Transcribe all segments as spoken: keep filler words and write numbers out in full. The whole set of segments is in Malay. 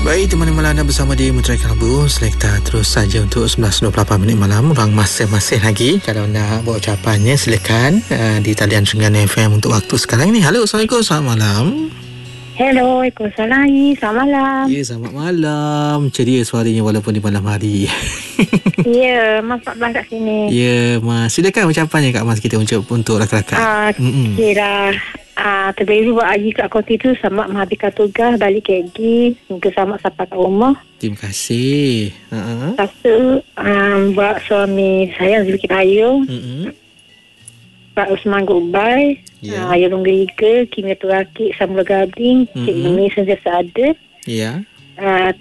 Baik, teman malam anda bersama di Mutiara Kelabu. Selekta terus saja untuk sebelas dua puluh lapan minit malam. Ruang masa masih lagi. Kalau nak buat ucapannya, silakan uh, di talian Trengganu F M untuk waktu sekarang ini. Halo, Assalamualaikum, selamat malam. Hello, Waalaikumsalam. Selamat malam. Ya, selamat malam. Ceria suaranya walaupun di malam hari. Ya, Mas empat belas kat sini. Ya, Mas. Silakan ucapannya Kak Mas kita untuk, untuk rakan-rakan. Ah, uh, kira Ah, terbaik buat Haji kat konti tu selamat menghabiskan tugas balik ke Haji hingga selamat sampai kat rumah. Terima kasih. Uh-huh. Satu um, buat suami saya Zulkifli Ayu, uh-huh. Pak Usman Gobai, yeah. uh, Ayah Longgeriga, Kimia Turakik, Samula Gading, uh-huh. Cik Nuni sentiasa ada. Ya. Yeah. Uh,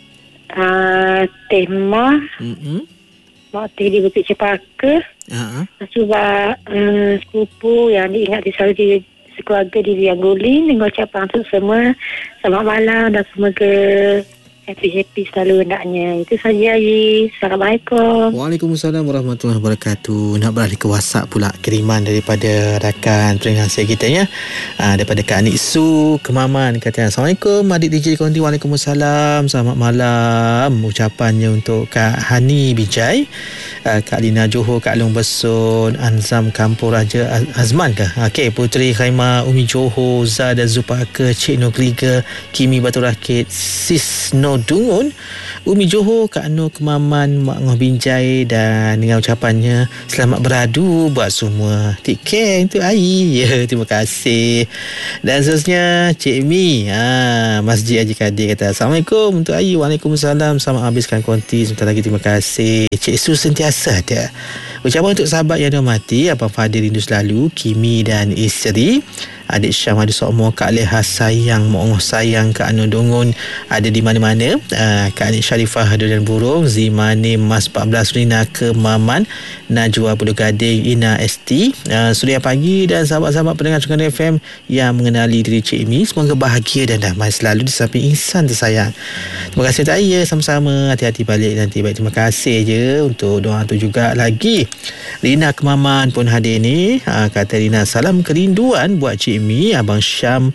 uh, Tema, uh-huh. Mak Teh di Bukit Cepaka. Uh-huh. Sebab uh, sepupu yang diingat di selalu di keluarga di Liang Guling dengan ucapan untuk semua selamat malam dan semoga happy-happy selalu hendaknya. Itu saja, Haji. Assalamualaikum. Waalaikumsalam warahmatullahi wabarakatuh. Nak beralih ke WhatsApp pula, kiriman daripada rakan pendengar kita ya. Aa, daripada Kak Anik Su Kemaman kata, Assalamualaikum adik D J Konti. Waalaikumsalam, selamat malam. Ucapannya untuk Kak Hani Bijay, aa, Kak Lina Johor, Kak Long Besun, Anzam Kampur Raja Azman ke? Okey, Puteri Khaimah, Umi Johor, Zada Zupaka, Cik Nogriga, Kimi Batu Rakit, Sis No Dungun, Umi Johor, Kak Nur Kemaman, Mak Ngoh Binjai, dan dengan ucapannya selamat beradu buat semua. Take care untuk Ai. Ya, terima kasih. Dan seterusnya Cik Mi, ha, Masjid Haji Kadir kata, Assalamualaikum untuk Ai. Waalaikumsalam, selamat habiskan konti sebentar lagi. Terima kasih. Cik Su sentiasa ada. Ucapan untuk sahabat yang dihormati Abang Fadil rindu selalu, Kimi dan isteri, adik Syam ada Sokmo, Kak Leha sayang, Mak Ngoh sayang, Kak Anu Dongun ada di mana-mana, uh, Kak Anik Syarifah Hadulan Burung, Zimani Mas empat belas, Rina Kemaman, Najwa Pulau Gading, Ina S T, uh, Suria Pagi, dan sahabat-sahabat pendengar Trengganu F M yang mengenali diri Cik Mi. Semoga bahagia dan damai selalu di samping insan tersayang. Terima kasih untuk saya. Sama-sama, hati-hati balik nanti. Baik, terima kasih je untuk doa tu juga. Lagi Rina Kemaman pun hadir ni, uh, kata Rina, salam kerinduan buat Cik Mi, Abang Syam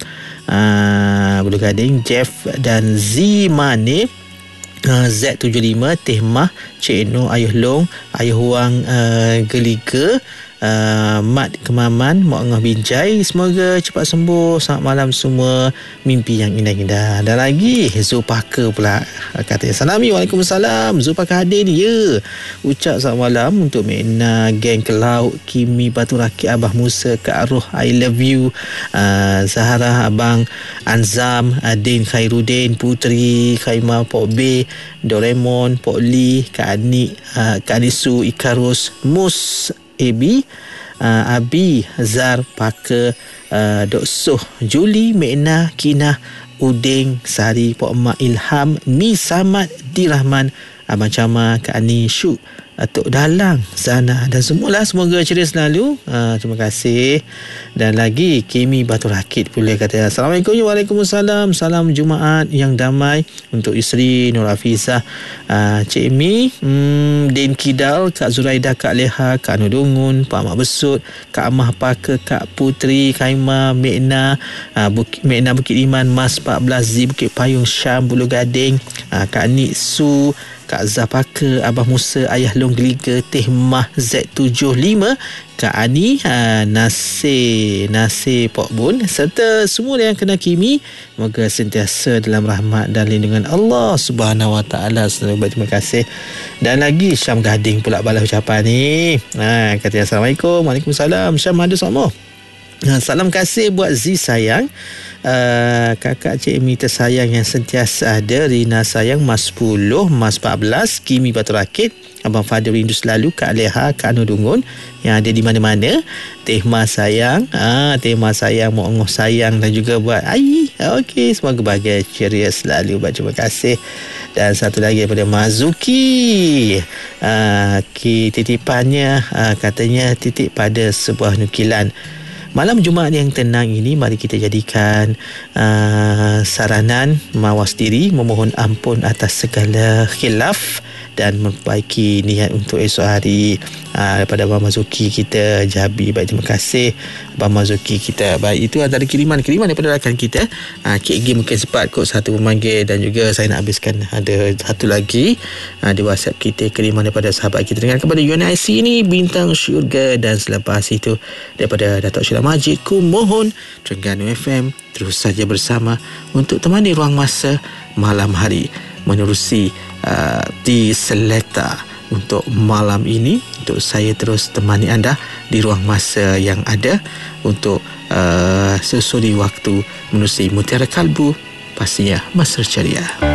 uh, Bulu Gading, Jeff dan Z Mane, uh, Z tujuh lima, Teh Mah, Cik Noh, Ayuh Long, Ayuh Wang uh, Geliga, Uh, Mat Kemaman, Mak Ngoh Binjai, semoga cepat sembuh. Selamat malam semua, mimpi yang indah-indah. Dan lagi Zulpaka pula kata, Salami, Waalaikumsalam. Zulpaka hadir ni ya. Ucap selamat malam untuk Mena, geng ke laut, Kimi Batu Rakit, Abah Musa, Kak Aruh, I love you, uh, Zahara, Abang Anzam, Adin Khairuddin, Puteri Khaimah, Pok B, Doraemon, Pok Lee, Kak Anik, uh, Kak Anisu, Ikarus, Mus A B, uh, Abi, Zar, Paka, uh, Dok Soh, Juli, Mekna, Kina, Uding, Sari, Pok Mak, Ilham, Mi Samad, Dirahman, Abang Cama, Kak Ani, Syuk, Atuk Dalang, Zana, dan semualah. Semoga ceria selalu. uh, Terima kasih. Dan lagi Kimi Batu Rakit pula kata, Assalamualaikum. Waalaikumsalam. Salam Jumaat yang damai untuk isteri Nur Hafizah, uh, Cik Mi, hmm, Din Kidal, Kak Zuraida, Kak Leha, Kak Nudungun, Pak Mak Besut, Kak Amah Paka, Kak Puteri Khaimah, Mekna, uh, Bukit, Mekna Bukit Iman, Mas empat belas, Z Bukit Payung, Syam Bulu Gading, uh, Kak Nik Su, Kak Zapaka, Abah Musa, Ayah Long Geliga, Teh Mah Z tujuh lima, Kak Ani, ha, Nasir Nasir Pok Bun, serta semua yang kena Kimi, semoga sentiasa dalam rahmat dan lindungan Allah Subhanahu Wa Taala. Terima kasih. Dan lagi Syam Gading pula balas ucapan ni, ha, kata Assalamualaikum. Waalaikumsalam. Syam ada sama. Salam kasih buat Z sayang, uh, kakak Cik Mi tersayang yang sentiasa ada, Rina sayang, Mas sepuluh, Mas empat belas, Kimi Batu Rakit, Abang Fadil rindu selalu, Kak Leha, Kak Nur Dungun yang ada di mana-mana, Teh Ma sayang, ah, Teh Ma sayang, Mak Ngoh sayang, dan juga buat Ai. Okey, semoga bahagia ceria selalu. Terima kasih. Dan satu lagi daripada Mazuki, uh, titipannya, uh, katanya titik pada sebuah nukilan. Malam Jumaat yang tenang ini, mari kita jadikan uh, saranan mawas diri, memohon ampun atas segala khilaf dan memperbaiki niat untuk esok hari. uh, daripada Abang Mazuki kita, Jabi, baik, terima kasih Abang Mazuki kita. Baik, itu antara kiriman-kiriman daripada rakan kita. uh, Kek G mungkin sempat kot satu memanggil, dan juga saya nak habiskan ada satu lagi uh, di WhatsApp kita, kiriman daripada sahabat kita dengan kepada U N I C ni, Bintang Syurga. Dan selepas itu daripada Datuk Syirah Majid, ku mohon Terengganu F M terus saja bersama untuk temani ruang masa malam hari menerusi uh, di Seleta. Untuk malam ini, untuk saya terus temani anda di ruang masa yang ada untuk uh, susuri waktu menerusi Mutiara Kalbu, pastinya Mesra Ceria.